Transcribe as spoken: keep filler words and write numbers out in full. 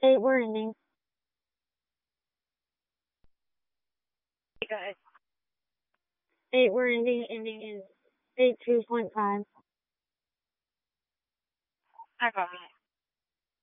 Eight, we're ending. Hey guys. Eight, we're ending, ending, ending. Eight, two point five. I got it.